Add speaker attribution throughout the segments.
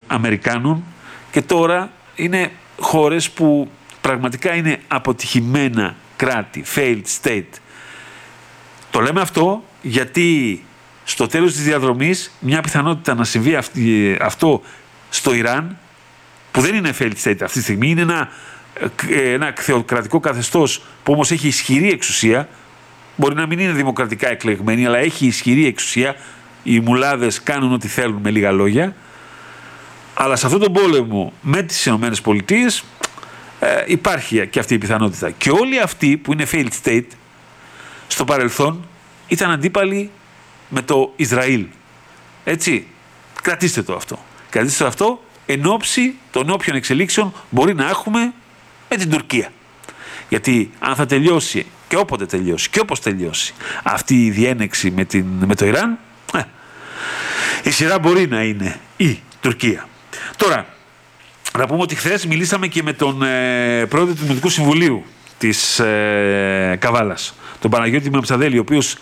Speaker 1: Αμερικάνων και τώρα είναι χώρες που πραγματικά είναι αποτυχημένα κράτη, failed state. Το λέμε αυτό γιατί στο τέλος της διαδρομής μια πιθανότητα να συμβεί αυτό στο Ιράν, που δεν είναι failed state αυτή τη στιγμή, είναι ένα θεοκρατικό καθεστώς που όμως έχει ισχυρή εξουσία, μπορεί να μην είναι δημοκρατικά εκλεγμένη, αλλά έχει ισχυρή εξουσία, οι μουλάδες κάνουν ό,τι θέλουν με λίγα λόγια, αλλά σε αυτόν τον πόλεμο με τις ΗΠΑ υπάρχει και αυτή η πιθανότητα. Και όλοι αυτοί που είναι failed state στο παρελθόν ήταν αντίπαλοι με το Ισραήλ. Έτσι, κρατήστε το αυτό. Κρατήστε το αυτό εν ώψη των όποιων εξελίξεων μπορεί να έχουμε με την Τουρκία. Γιατί αν θα τελειώσει και όποτε τελειώσει και όπως τελειώσει αυτή η διένεξη με το Ιράν, η σειρά μπορεί να είναι η Τουρκία. Τώρα, να πούμε ότι χθες μιλήσαμε και με τον πρόεδρο του Δημοτικού Συμβουλίου της Καβάλας, τον Παναγιώτη Μαμψαδέλη, ο οποίος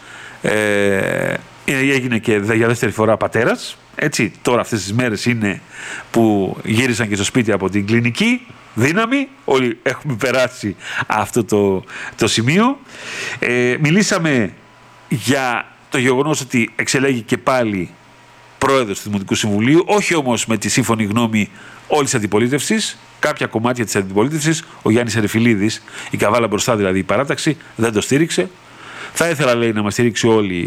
Speaker 1: έγινε και για δεύτερη φορά πατέρας. Έτσι, τώρα αυτές τις μέρες είναι που γύρισαν και στο σπίτι από την κλινική δύναμη. Όλοι έχουμε περάσει αυτό το σημείο. Μιλήσαμε για το γεγονός ότι εξελέγει και πάλι πρόεδρος του Δημοτικού Συμβουλίου, όχι όμως με τη σύμφωνη γνώμη όλης της αντιπολίτευσης. Κάποια κομμάτια της αντιπολίτευσης, ο Γιάννης Ερεφιλίδης, η Καβάλα μπροστά δηλαδή, η παράταξη, δεν το στήριξε. Θα ήθελα, λέει, να μας στηρίξει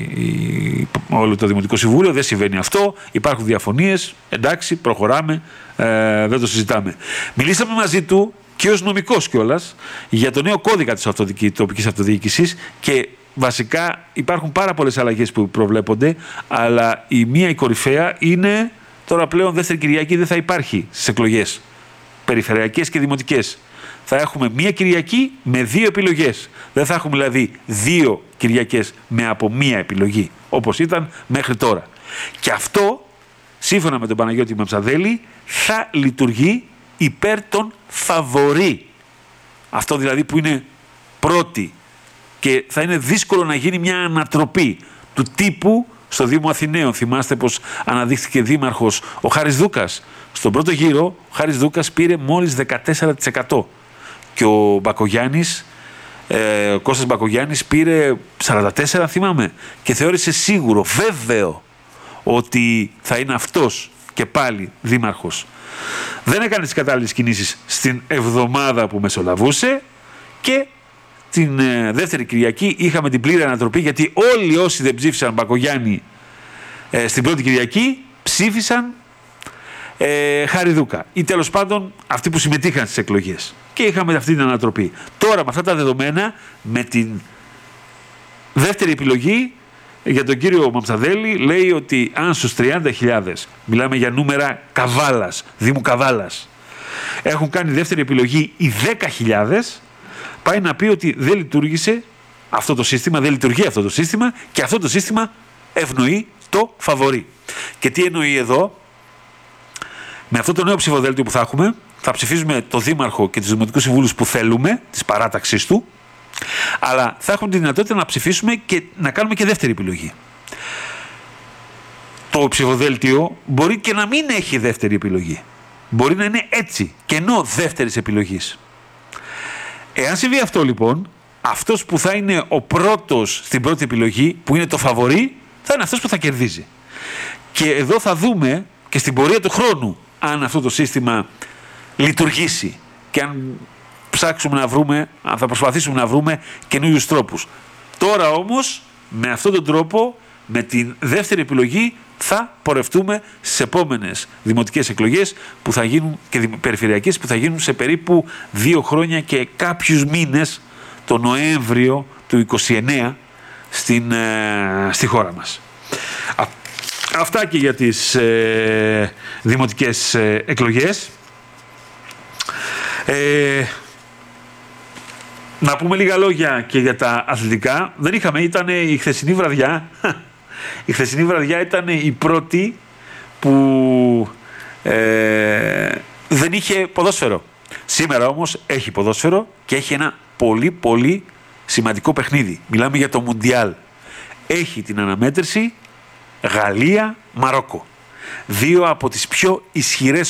Speaker 1: όλο το Δημοτικό Συμβούλιο. Δεν συμβαίνει αυτό. Υπάρχουν διαφωνίες. Εντάξει, προχωράμε. Δεν το συζητάμε. Μιλήσαμε μαζί του και ως νομικός κιόλας για το νέο κώδικα της τοπικής αυτοδιοίκησης και βασικά υπάρχουν πάρα πολλές αλλαγές που προβλέπονται, αλλά η κορυφαία είναι τώρα πλέον δεύτερη Κυριακή δεν θα υπάρχει στις εκλογές περιφερειακές και δημοτικές. Θα έχουμε μία Κυριακή με 2 επιλογές. Δεν θα έχουμε δηλαδή 2 Κυριακές με από μία επιλογή, όπως ήταν μέχρι τώρα. Και αυτό, σύμφωνα με τον Παναγιώτη Μαμψαδέλη, θα λειτουργεί υπέρ των φαβορί. Αυτό δηλαδή που είναι πρώτη. Και θα είναι δύσκολο να γίνει μια ανατροπή του τύπου στο Δήμο Αθηναίων. Θυμάστε πως αναδείχθηκε δήμαρχος ο Χάρης Δούκας. Στον πρώτο γύρο ο Χάρης Δούκας πήρε μόλις 14%. Και ο Μπακογιάννης, ο Κώστας Μπακογιάννης πήρε 44, θυμάμαι. Και θεώρησε σίγουρο, βέβαιο, ότι θα είναι αυτός και πάλι δήμαρχος. Δεν έκανε τις κατάλληλες κινήσεις στην εβδομάδα που μεσολαβούσε και την δεύτερη Κυριακή είχαμε την πλήρη ανατροπή, γιατί όλοι όσοι δεν ψήφισαν Μπακογιάννη στην πρώτη Κυριακή ψήφισαν Χάρη Δούκα ή τέλος πάντων αυτοί που συμμετείχαν στις εκλογές, και είχαμε αυτή την ανατροπή. Τώρα με αυτά τα δεδομένα, με την δεύτερη επιλογή για τον κύριο Μαμψαδέλη, λέει ότι αν στους 30.000, μιλάμε για νούμερα Καβάλας, Δήμου Καβάλας, έχουν κάνει δεύτερη επιλογή οι 10.000, πάει να πει ότι δεν λειτουργήσε αυτό το σύστημα, δεν λειτουργεί αυτό το σύστημα και αυτό το σύστημα ευνοεί το φαβορί. Και τι εννοεί εδώ? Με αυτό το νέο ψηφοδέλτιο που θα έχουμε, θα ψηφίζουμε το δήμαρχο και τους δημοτικούς συμβούλους που θέλουμε, της παράταξής του, αλλά θα έχουμε τη δυνατότητα να ψηφίσουμε και να κάνουμε και δεύτερη επιλογή. Το ψηφοδέλτιο μπορεί και να μην έχει δεύτερη επιλογή. Μπορεί να είναι έτσι, κενό δεύτερης επιλογής. Εάν συμβεί αυτό λοιπόν, αυτός που θα είναι ο πρώτος στην πρώτη επιλογή, που είναι το φαβορί, θα είναι αυτός που θα κερδίζει. Και εδώ θα δούμε και στην πορεία του χρόνου αν αυτό το σύστημα λειτουργήσει και αν ψάξουμε να βρούμε, αν θα προσπαθήσουμε να βρούμε καινούριους τρόπους. Τώρα όμως, με αυτόν τον τρόπο, με την δεύτερη επιλογή, θα πορευτούμε στις επόμενες δημοτικές εκλογές που θα γίνουν και περιφερειακές που θα γίνουν σε περίπου 2 χρόνια και κάποιους μήνες, το Νοέμβριο του 29 στη χώρα μας. Αυτά και για τις δημοτικές εκλογές. Να πούμε λίγα λόγια και για τα αθλητικά. Δεν είχαμε, ήταν η χθεσινή βραδιά. Η χθεσινή βραδιά ήταν η πρώτη που δεν είχε ποδόσφαιρο. Σήμερα όμως έχει ποδόσφαιρο και έχει ένα πολύ πολύ σημαντικό παιχνίδι. Μιλάμε για το Μουντιάλ. Έχει την αναμέτρηση Γαλλία-Μαρόκο. 2 από τις πιο ισχυρές